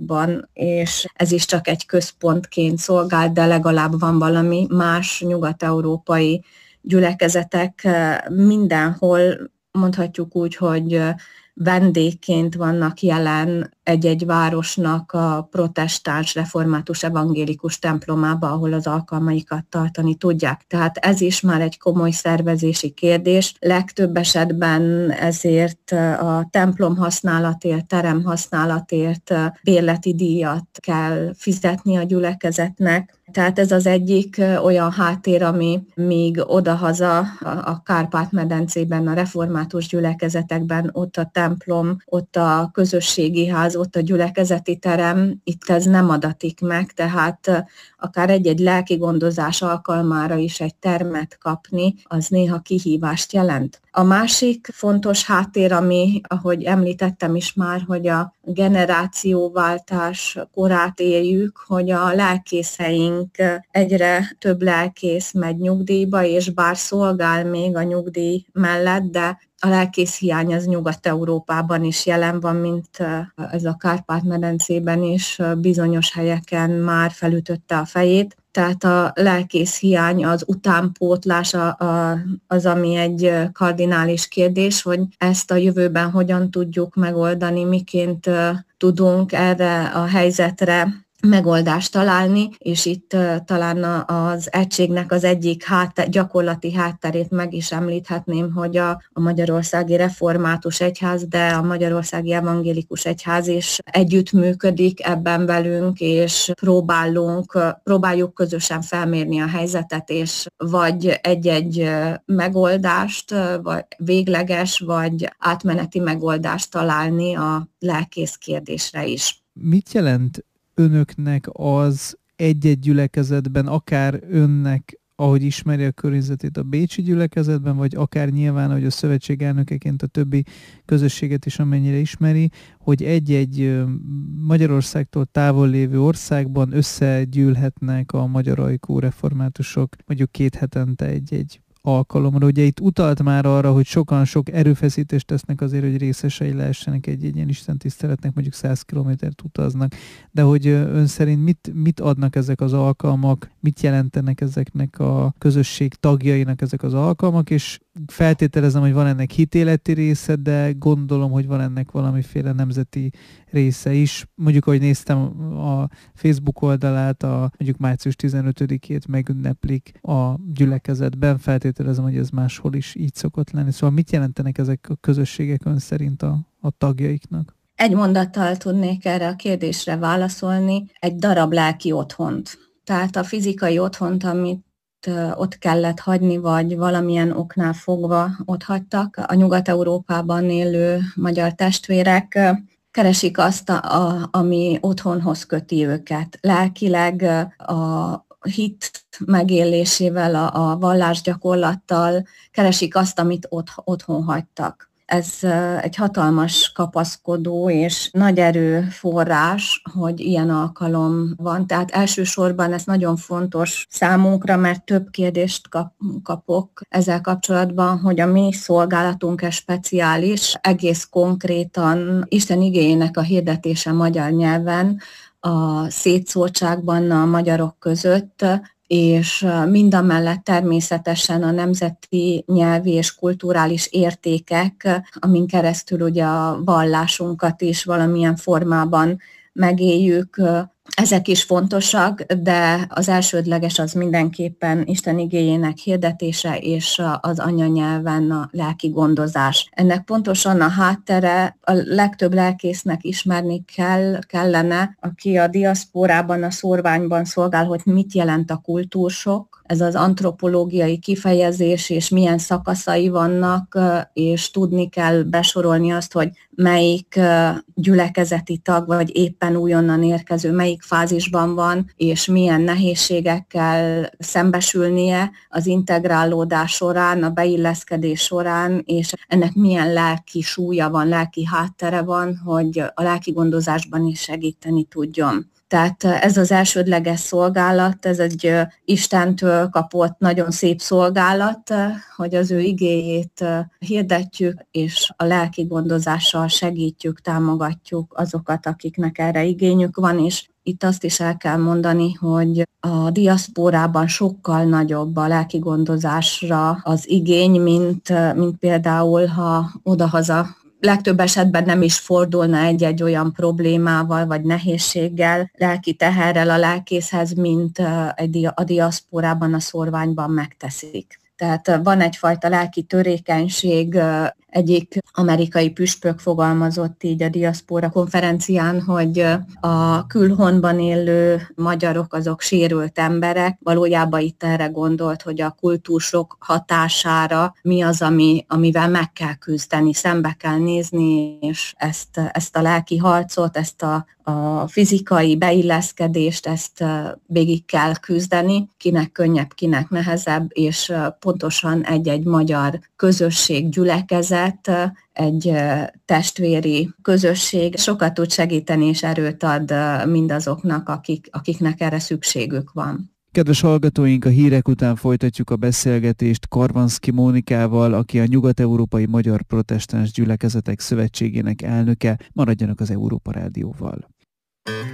országban, és ez is csak egy központként szolgál, de legalább van valami más nyugat-európai gyülekezetek mindenhol, mondhatjuk úgy, hogy vendégként vannak jelen egy-egy városnak a protestáns, református, evangélikus templomába, ahol az alkalmaikat tartani tudják. Tehát ez is már egy komoly szervezési kérdés. Legtöbb esetben ezért a templom használatért, terem használatért bérleti díjat kell fizetni a gyülekezetnek. Tehát ez az egyik olyan háttér, ami míg odahaza a Kárpát-medencében, a református gyülekezetekben, ott a templom, ott a közösségi ház, ott a gyülekezeti terem, itt ez nem adatik meg, tehát akár egy-egy lelki gondozás alkalmára is egy termet kapni, az néha kihívást jelent. A másik fontos háttér, ami, ahogy említettem is már, hogy a generációváltás korát éljük, hogy a lelkészeink, egyre több lelkész megy nyugdíjba, és bár szolgál még a nyugdíj mellett, de a lelkész hiány az Nyugat-Európában is jelen van, mint ez a Kárpát-medencében is bizonyos helyeken már felütötte a fejét. Tehát a lelkész hiány, az utánpótlás az, ami egy kardinális kérdés, hogy ezt a jövőben hogyan tudjuk megoldani, miként tudunk erre a helyzetre megoldást találni, és itt talán az egységnek az egyik gyakorlati hátterét meg is említhetném, hogy a Magyarországi Református Egyház, de a Magyarországi Evangélikus Egyház is együttműködik ebben velünk, és próbáljuk közösen felmérni a helyzetet, és vagy egy-egy megoldást, vagy végleges, vagy átmeneti megoldást találni a lelkész kérdésre is. Mit jelent önöknek az egy-egy gyülekezetben, akár önnek, ahogy ismeri a környezetét a bécsi gyülekezetben, vagy akár nyilván, hogy a szövetség elnökeként a többi közösséget is amennyire ismeri, hogy egy-egy Magyarországtól távol lévő országban összegyűlhetnek a magyar ajkú reformátusok mondjuk 2 hetente egy alkalomra. Ugye itt utalt már arra, hogy sokan sok erőfeszítést tesznek azért, hogy részesei lehessenek egy ilyen istentiszteletnek, mondjuk 100 kilométert utaznak, de hogy ön szerint mit adnak ezek az alkalmak, mit jelentenek ezeknek a közösség tagjainak ezek az alkalmak, és feltételezem, hogy van ennek hitéleti része, de gondolom, hogy van ennek valamiféle nemzeti része is. Mondjuk, ahogy néztem a Facebook oldalát, mondjuk március 15-ét megünneplik a gyülekezetben, feltételezem, hogy ez máshol is így szokott lenni. Szóval mit jelentenek ezek a közösségek ön szerint a tagjaiknak? Egy mondattal tudnék erre a kérdésre válaszolni, egy darab lelki otthont. Tehát a fizikai otthont, amit ott kellett hagyni, vagy valamilyen oknál fogva ott hagytak, a Nyugat-Európában élő magyar testvérek keresik azt, ami otthonhoz köti őket. Lelkileg a hit megélésével, a vallásgyakorlattal keresik azt, amit otthon hagytak. Ez egy hatalmas kapaszkodó és nagy erőforrás, hogy ilyen alkalom van. Tehát elsősorban ez nagyon fontos számunkra, mert több kérdést kapok ezzel kapcsolatban, hogy a mi szolgálatunk speciális, egész konkrétan Isten igéjének a hirdetése magyar nyelven, a szétszórtságban a magyarok között, és mindamellett természetesen a nemzeti nyelvi és kulturális értékek, amin keresztül ugye a vallásunkat is valamilyen formában megéljük, ezek is fontosak, de az elsődleges az mindenképpen Isten igéjének hirdetése és az anyanyelven a lelki gondozás. Ennek pontosan a háttere a legtöbb lelkésznek ismerni kellene, aki a diaszpórában, a szórványban szolgál, hogy mit jelent a kultúrsok. Ez az antropológiai kifejezés, és milyen szakaszai vannak, és tudni kell besorolni azt, hogy melyik gyülekezeti tag, vagy éppen újonnan érkező, melyik fázisban van, és milyen nehézségekkel szembesülnie az integrálódás során, a beilleszkedés során, és ennek milyen lelki súlya van, lelki háttere van, hogy a lelki gondozásban is segíteni tudjon. Tehát ez az elsődleges szolgálat, ez egy Istentől kapott nagyon szép szolgálat, hogy az ő igéjét hirdetjük, és a lelki gondozással segítjük, támogatjuk azokat, akiknek erre igényük van, és itt azt is el kell mondani, hogy a diaszpórában sokkal nagyobb a lelki gondozásra az igény, mint például, ha odahaza legtöbb esetben nem is fordulna egy-egy olyan problémával vagy nehézséggel, lelki teherrel a lelkészhez, mint a diaszpórában, a szórványban megteszik. Tehát van egyfajta lelki törékenység, egyik amerikai püspök fogalmazott így a diaszpóra konferencián, hogy a külhonban élő magyarok azok sérült emberek. Valójában itt erre gondolt, hogy a kultúrsok hatására mi az, amivel meg kell küzdeni, szembe kell nézni, és ezt a lelki harcot, ezt a fizikai beilleszkedést, ezt végig kell küzdeni, kinek könnyebb, kinek nehezebb, és pontosan egy-egy magyar közösség, gyülekezet, egy testvéri közösség sokat tud segíteni és erőt ad mindazoknak, akiknek erre szükségük van. Kedves hallgatóink, a hírek után folytatjuk a beszélgetést Karvanszky Mónikával, aki a Nyugat-Európai Magyar Protestáns Gyülekezetek Szövetségének elnöke. Maradjanak az Európa Rádióval.